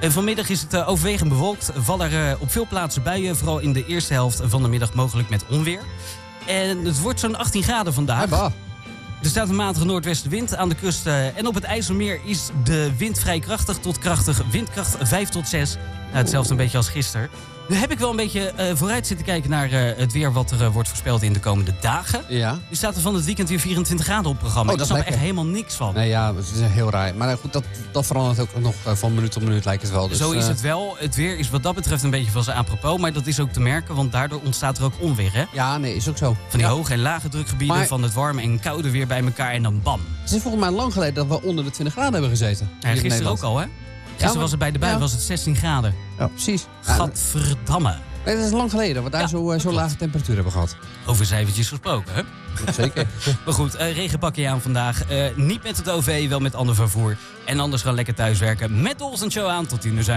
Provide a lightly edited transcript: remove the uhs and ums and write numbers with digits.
Vanmiddag is het overwegend bewolkt. Vallen er op veel plaatsen buien. Vooral in de eerste helft van de middag mogelijk met onweer. En het wordt zo'n 18 graden vandaag. Er staat een matige noordwestenwind aan de kust. En op het IJsselmeer is de wind vrij krachtig tot krachtig. Windkracht 5 tot 6. Hetzelfde een beetje als gisteren. Nu heb ik wel een beetje vooruit zitten kijken naar het weer wat er wordt voorspeld in de komende dagen. Ja. Nu staat er van het weekend weer 24 graden op het programma. Oh, Ik snap er echt helemaal niks van. Nee, ja, het is heel raar. Maar goed, dat verandert ook nog van minuut tot minuut, lijkt het wel. Dus, Zo is het wel. Het weer is wat dat betreft een beetje van zijn apropos. Maar dat is ook te merken, want daardoor ontstaat er ook onweer, hè? Ja, nee, is ook zo. Van die hoge en lage drukgebieden, van het warme en koude weer bij elkaar en dan bam. Het is volgens mij lang geleden dat we onder de 20 graden hebben gezeten. Ja, gisteren ook al, hè? Gisteren was het bij de bui was het 16 graden. Ja, precies. Gadverdamme. Nee, dat is lang geleden dat we daar zo lage temperatuur hebben gehad. Over cijfertjes gesproken, hè? Zeker. Maar goed, regen pak je aan vandaag. Niet met het OV, wel met ander vervoer. En anders gaan lekker thuiswerken met de Ochtend Show aan tot 10 uur.